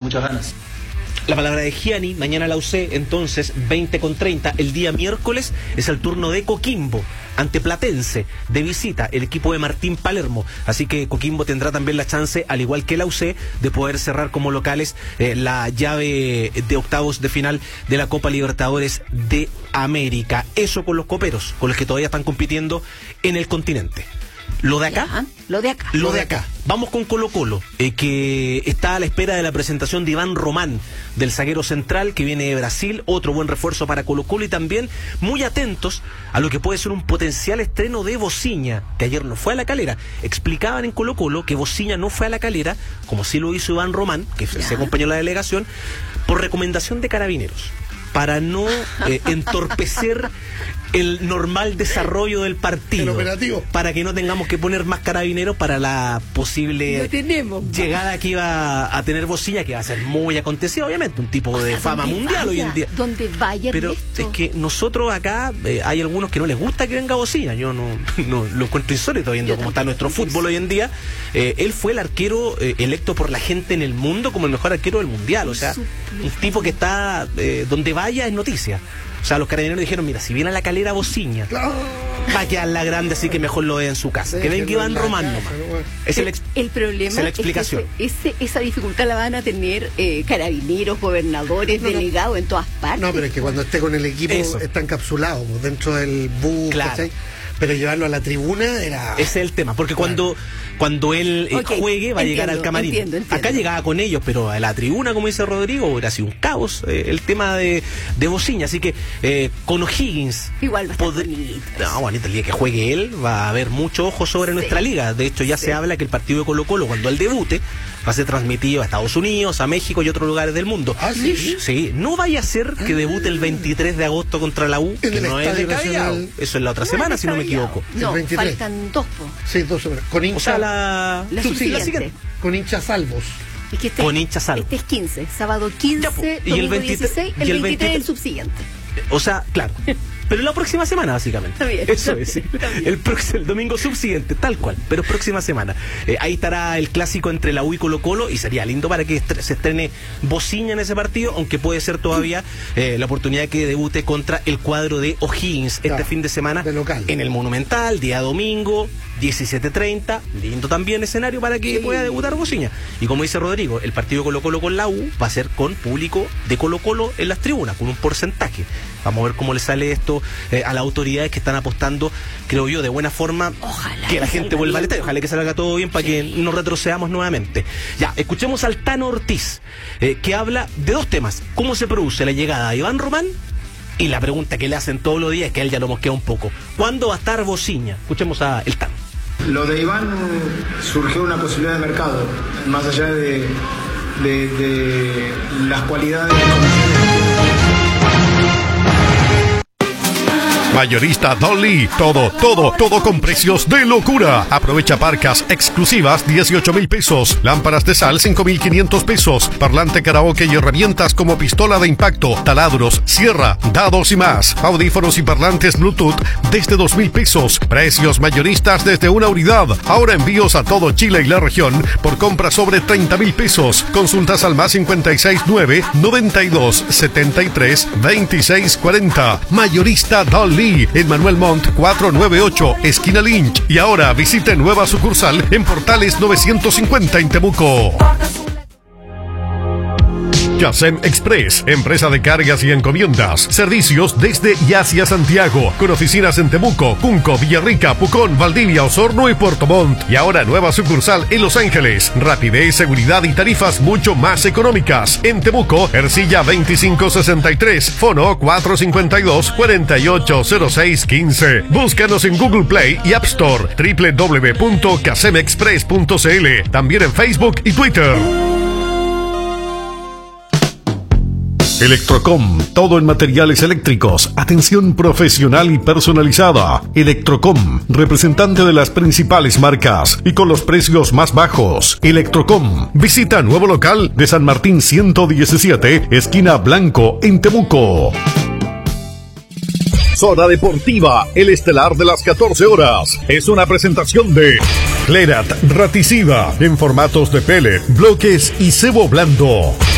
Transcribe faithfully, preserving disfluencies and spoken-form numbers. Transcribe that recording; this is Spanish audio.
muchas ganas. La palabra de Gianni, mañana la U C, entonces veinte con treinta. El día miércoles es el turno de Coquimbo ante Platense, de visita, el equipo de Martín Palermo. Así que Coquimbo tendrá también la chance, al igual que la U C, de poder cerrar como locales eh, la llave de octavos de final de la Copa Libertadores de América. Eso con los coperos, con los que todavía están compitiendo en el continente. Lo de acá, ya, lo de acá, lo de acá. Vamos con Colo Colo, eh, que está a la espera de la presentación de Iván Román, del zaguero central que viene de Brasil, otro buen refuerzo para Colo Colo, y también muy atentos a lo que puede ser un potencial estreno de Bociña, que ayer no fue a La Calera. Explicaban en Colo Colo que Bociña no fue a La Calera, como sí lo hizo Iván Román, que ya. se acompañó a la delegación, por recomendación de Carabineros, para no eh, entorpecer el normal desarrollo del partido, el operativo, para que no tengamos que poner más Carabineros para la posible tenemos, llegada que iba a tener Bociña, que va a ser muy acontecida, obviamente, un tipo o de sea, fama mundial vaya, hoy en día. Donde vaya, pero esto. es que nosotros acá eh, hay algunos que no les gusta que venga Bociña. Yo no, no lo encuentro insólito viendo Yo cómo está nuestro fútbol hoy en día. Eh, él fue el arquero eh, electo por la gente en el mundo como el mejor arquero del mundial. O sea, un tipo que está eh, donde vaya es noticia. O sea, los Carabineros dijeron, mira, si viene a La Calera Bociña, no. va a quedar la grande, así que mejor lo ve en su casa. Sí, que venga Iván Román nomás. Es el, ex, el problema es la explicación. Es que ese, esa dificultad la van a tener eh, carabineros, gobernadores, no, delegados no. en todas partes. No, pero es que cuando esté con el equipo Eso. está encapsulado pues, dentro del bus, claro. ¿cachai? Pero llevarlo a la tribuna era... Ese es el tema, porque claro. cuando cuando él eh, okay. juegue va entiendo, a llegar al camarín. Entiendo, entiendo. Acá llegaba con ellos, pero a la tribuna, como dice Rodrigo, hubiera sido un caos eh, el tema de, de Bociña. Así que eh, con O'Higgins... Igual va a estar pod... bonito. No, bonito, el día que juegue él va a haber mucho ojo sobre sí. nuestra liga. De hecho, ya sí. se habla que el partido de Colo Colo, cuando él debute, va a ser transmitido a Estados Unidos, a México y otros lugares del mundo. ¿Ah, sí? Sí, no vaya a ser que debute el veintitrés de agosto contra la U, que no es descabellado. Eso es la otra no semana, si no me equivoco. No, faltan dos. Po. Sí, dos semanas. Con hincha, o sea, la... la, sí, la siguiente. Con hinchas salvos. Es que este, con hinchas salvos. Este es quince, sábado quince, ya, pues, y el veintitrés, dieciséis, el, y el veintitrés el subsiguiente. O sea, claro. Pero la próxima semana, básicamente. Está bien, Eso está es. bien, está bien. El, próximo, el domingo subsiguiente, tal cual. Pero próxima semana. Eh, ahí estará el clásico entre la U y Colo Colo. Y sería lindo para que est- se estrene Bociña en ese partido. Aunque puede ser todavía eh, la oportunidad de que debute contra el cuadro de O'Higgins este claro, fin de semana. De local. En el Monumental, día domingo, diecisiete treinta. Lindo también escenario para que sí. pueda debutar Bociña. Y como dice Rodrigo, el partido Colo Colo con la U va a ser con público de Colo Colo en las tribunas, con un porcentaje. Vamos a ver cómo le sale esto eh, a las autoridades que están apostando, creo yo, de buena forma. Ojalá que la gente vuelva al estadio. Ojalá que salga todo bien para sí. que no retrocedamos nuevamente. Ya, escuchemos al Tano Ortiz, eh, que habla de dos temas. Cómo se produce la llegada de Iván Román y la pregunta que le hacen todos los días, que a él ya lo mosquea un poco. ¿Cuándo va a estar Bociña? Escuchemos a el Tano. Lo de Iván surgió una posibilidad de mercado, más allá de, de, de las cualidades Mayorista Dolly, todo, todo, todo con precios de locura. Aprovecha parcas exclusivas dieciocho mil pesos, lámparas de sal cinco mil quinientos pesos, parlante karaoke y herramientas como pistola de impacto, taladros, sierra, dados y más. Audífonos y parlantes Bluetooth desde dos mil pesos. Precios mayoristas desde una unidad. Ahora envíos a todo Chile y la región por compra sobre treinta mil pesos. Consultas al más cincuenta y seis nueve, noventa y dos, setenta y tres, veintiséis cuarenta. Mayorista Dolly en Manuel Montt cuatrocientos noventa y ocho, esquina Lynch. Y ahora visite nueva sucursal en Portales novecientos cincuenta en Temuco. Casem Express, empresa de cargas y encomiendas. Servicios desde y hacia Santiago, con oficinas en Temuco, Cunco, Villarrica, Pucón, Valdivia, Osorno y Puerto Montt. Y ahora nueva sucursal en Los Ángeles. Rapidez, seguridad y tarifas mucho más económicas. En Temuco, Ercilla veinticinco sesenta y tres, Fono cuatro cinco dos, cuatro ocho cero seis uno cinco. Búscanos en Google Play y App Store, doble u doble u doble u punto casem express punto c l. También en Facebook y Twitter. Electrocom, todo en materiales eléctricos, atención profesional y personalizada. Electrocom, representante de las principales marcas y con los precios más bajos. Electrocom, visita nuevo local de San Martín ciento diecisiete, esquina Blanco, en Temuco. Zona Deportiva, el estelar de las catorce horas. Es una presentación de Clerat Raticida, en formatos de pellet, bloques y cebo blando.